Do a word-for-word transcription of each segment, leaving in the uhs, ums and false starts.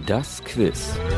Das Quiz.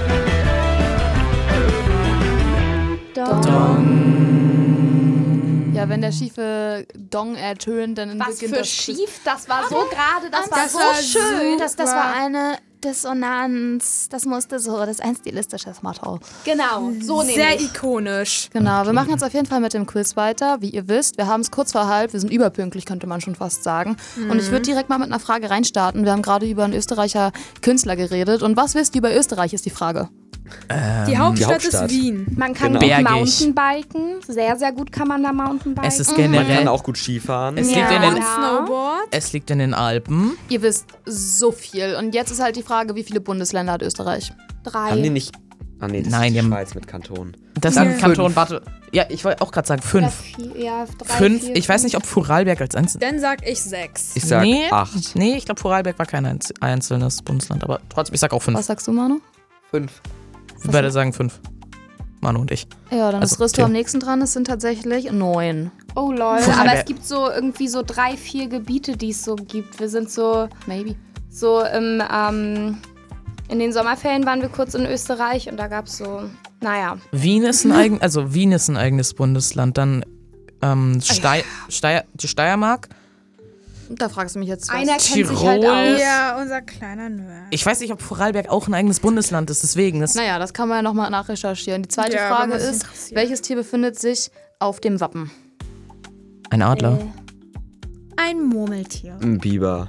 Dong. Ja, wenn der schiefe Dong ertönt, dann Was beginnt für das schief, das war so gerade, das, das war so war schön. Das, das war eine Dissonanz. Das musste so, das ist ein stilistisches Motto. Genau, so Sehr nämlich. ikonisch. Genau, wir machen jetzt auf jeden Fall mit dem Quiz weiter. Wie ihr wisst, wir haben es kurz vor halb, wir sind überpünktlich, könnte man schon fast sagen. Mhm. Und ich würde direkt mal mit einer Frage reinstarten. Wir haben gerade über einen Österreicher Künstler geredet. Und was wisst ihr über Österreich, ist die Frage. Ähm, die, Hauptstadt die Hauptstadt ist Wien. Man kann Genau. gut Bergig. Mountainbiken, sehr, sehr gut kann man da Mountainbiken. Es ist Man generell. kann auch gut Skifahren. Es Ja. liegt in den, Und Snowboard. es liegt in den Alpen. Ihr wisst so viel. Und jetzt ist halt die Frage, wie viele Bundesländer hat Österreich? Drei. Haben die nicht... Ah nee, das Nein, ist die die haben- Schweiz mit Kantonen. Das Ja. sind Kanton, warte. Ja, ich wollte auch gerade sagen, Oder fünf. vier, ja, drei, Fünf. vier, Ich weiß nicht, ob Vorarlberg als Einzel. Dann sag ich sechs. Ich sag nee, acht. Nee, ich glaube, Vorarlberg war kein einz- einzelnes Bundesland. Aber trotzdem, ich sag auch fünf. Was sagst du, Manu? Fünf. Ich würde sagen fünf. Manu und ich. Ja, dann Also, ist Risto Theo. am nächsten dran. Es sind tatsächlich neun. Oh lol, Vorarlberg. aber es gibt so irgendwie so drei, vier Gebiete, die es so gibt. Wir sind so, Maybe. so im, ähm, in den Sommerferien waren wir kurz in Österreich und da gab es so, naja. Wien ist ein eigen, also Wien ist ein eigenes Bundesland. Dann ähm, Stei Steier die Steiermark. Da fragst du mich jetzt was. Einer kennt sich Tirol. halt aus. Ja, unser kleiner Nerd. Ich weiß nicht, ob Vorarlberg auch ein eigenes Bundesland ist. Deswegen. Das Naja, das kann man ja nochmal nachrecherchieren. Die zweite Ja, Frage wenn man sich ist, interessiert. welches Tier befindet sich auf dem Wappen? ein Adler. Ein Murmeltier. Ein Biber.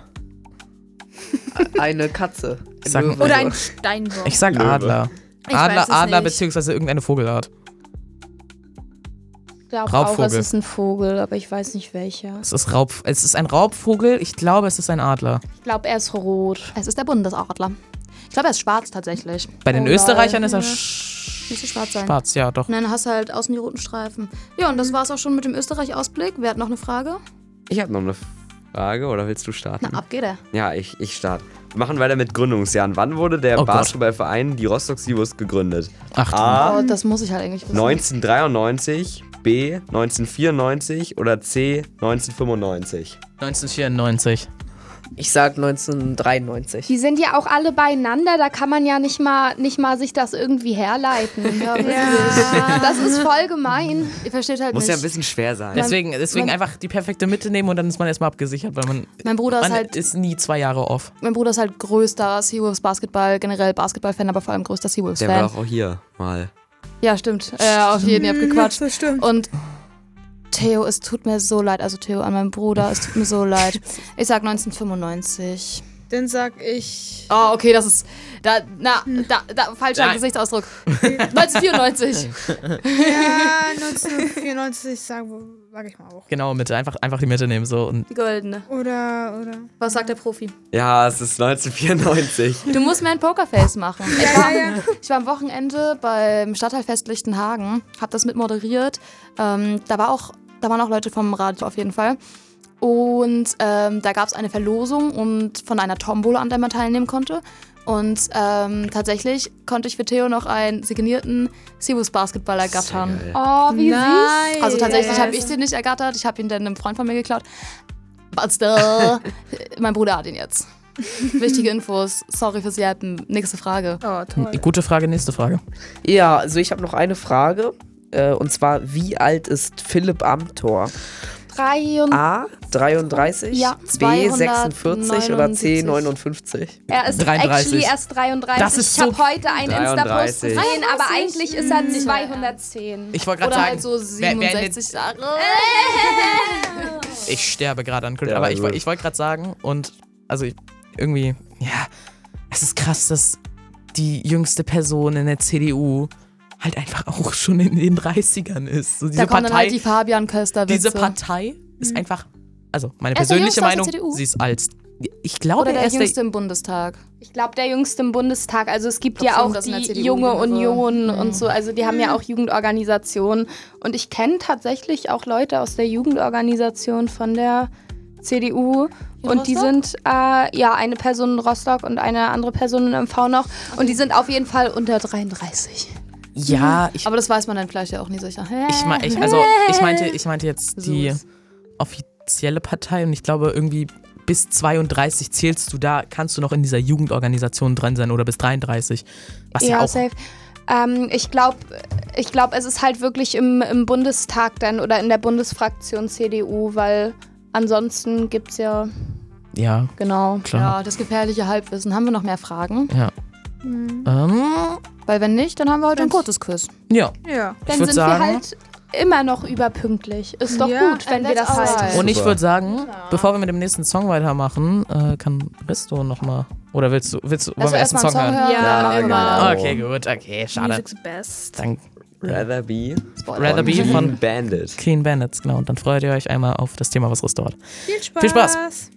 Eine Katze. Ich sag- Löwe. Oder ein Steinbock. Ich sag Löwe. Adler. Ich weiß Adler, es Adler nicht. beziehungsweise irgendeine Vogelart. Ich glaube auch, Raubvogel. es ist ein Vogel, aber ich weiß nicht welcher. Es ist, Raub, es ist ein Raubvogel. Ich glaube, es ist ein Adler. Ich glaube, er ist rot. Es ist der Bundesadler. Ich glaube, er ist schwarz tatsächlich. Bei den Oh, lol. Österreichern ist er Ja. sch Müsste schwarz sein. schwarz, ja doch. Und dann hast du halt außen die roten Streifen. Ja, und das war's auch schon mit dem Österreich-Ausblick. Wer hat noch eine Frage? Ich habe noch eine Frage, oder willst du starten? Na, ab geht er. Ja, ich, ich starte. Wir machen weiter mit Gründungsjahren. Wann wurde der Oh Gott. Basketballverein die Rostock Seawolves gegründet? Ach du. A. Oh, das muss ich halt eigentlich wissen. neunzehnhundertdreiundneunzig, B. neunzehnhundertvierundneunzig oder C. neunzehnhundertfünfundneunzig? neunzehnhundertvierundneunzig. Ich sag neunzehnhundertdreiundneunzig. Die sind ja auch alle beieinander, da kann man ja nicht mal, nicht mal sich das irgendwie herleiten. Ja, wirklich. Das ist voll gemein. Ihr versteht halt Muss nicht. ja ein bisschen schwer sein. Deswegen, deswegen mein- einfach die perfekte Mitte nehmen und dann ist man erstmal abgesichert, weil man, Mein Bruder ist man halt ist nie zwei Jahre off. Mein Bruder ist halt größter Seawolves Basketball, generell Basketball-Fan, aber vor allem größter Der war Seawolves-Fan. doch auch hier mal. Ja, stimmt. Äh, auf jeden, ihr habt gequatscht. Das stimmt. Und Theo, es tut mir so leid, also Theo an meinen Bruder, es tut mir so leid. Ich sag neunzehnhundertfünfundneunzig. Dann sag ich. Oh, okay, das ist, da, na, da, da, falscher Nein. Gesichtsausdruck. neunzehnhundertvierundneunzig. Ja, neunzehnhundertvierundneunzig sag, sag ich mal auch. Genau, Mitte. Einfach, einfach die Mitte nehmen so und Die goldene. Oder, oder. Was sagt der Profi? Ja, es ist neunzehnhundertvierundneunzig. Du musst mir ein Pokerface machen. Ich Ja, war, ja, ja. ich war am Wochenende beim Stadtteilfest Lichtenhagen, hab das mit moderiert. Ähm, da, war auch, da waren auch Leute vom Radio auf jeden Fall. Und ähm, da gab es eine Verlosung und von einer Tombola, an der man teilnehmen konnte. Und ähm, tatsächlich konnte ich für Theo noch einen signierten Seawolves Basketball ergattern. Geil. Oh, wie süß. Nice. Also tatsächlich Yes. habe ich den nicht ergattert, ich habe ihn dann einem Freund von mir geklaut. But still, mein Bruder hat ihn jetzt. Wichtige Infos, sorry fürs Jappen. Nächste Frage. Oh, toll. gute Frage, nächste Frage. Ja, also ich habe noch eine Frage. Äh, und zwar, wie alt ist Philipp Amthor? Drei und A. dreiunddreißig, Ja, B. sechsundvierzig oder C. zweihundertneunundsiebzig. neunundfünfzig? er ist dreiunddreißig. actually erst dreiunddreißig. Das ist ich habe so- heute einen Insta-Post dreiunddreißig. gesehen, aber dreiunddreißig? eigentlich ist er Nicht mehr zweihundertzehn. Ich wollte gerade Oder sagen, halt so wer- wer in siebenundsechzig Jahre. den- ich sterbe gerade an Kult. Ja, Aber ich, also- woll- ich wollte gerade sagen, und also ich, irgendwie, ja, es ist krass, dass die jüngste Person in der C D U halt einfach auch schon in den dreißigern ist. So diese Da kommen dann Partei, halt die Fabian Köster diese Partei ist Mhm. einfach, also meine Er ist der persönliche Jüngste aus der Meinung, C D U. sie ist alt. Ich glaube, Oder er der ist Jüngste im Bundestag. Ich glaube, der Jüngste im Bundestag. Also es gibt Ich glaub ja schon, auch dass in der die C D U Junge Jüngere- Union Mhm. und so. Also die haben ja auch Jugendorganisationen. Und ich kenne tatsächlich auch Leute aus der Jugendorganisation von der C D U. In Und die Rostock? sind, äh, ja, eine Person in Rostock und eine andere Person in M V noch. Und die sind auf jeden Fall unter dreiunddreißig. der, ja, ich, Aber das weiß man dann vielleicht ja auch nie sicher. ich, mein, ich, also, ich, meinte, ich meinte jetzt die Süß. offizielle Partei und ich glaube irgendwie bis zweiunddreißig zählst du da, kannst du noch in dieser Jugendorganisation dran sein oder bis dreiunddreißig. Was ja, Ja, auch. safe. Ähm, ich glaube, ich glaub, es ist halt wirklich im, im Bundestag dann oder in der Bundesfraktion C D U, weil ansonsten gibt es ja, Ja, genau. klar. Ja, das gefährliche Halbwissen. Haben wir noch mehr Fragen? Ja. Ähm, Weil wenn nicht, dann haben wir heute ein kurzes Quiz. ja. Ja. Ich Dann würd sind sagen- wir halt immer noch überpünktlich. Ist doch Ja, gut, wenn and wir das that's halten. alright. Und ich Super. würde sagen, bevor wir mit dem nächsten Song weitermachen, äh, kann Risto nochmal. Oder willst du, willst du, wollen wir erst einen Song hören? Ja, dann machen wir genau. weiter. Okay, gut, okay, schade. Music's best. Dann Rather Be Rather Be Clean von Bandit. Clean Bandits, genau. Und dann freut ihr euch einmal auf das Thema, was Risto hat. Viel Spaß. Viel Spaß.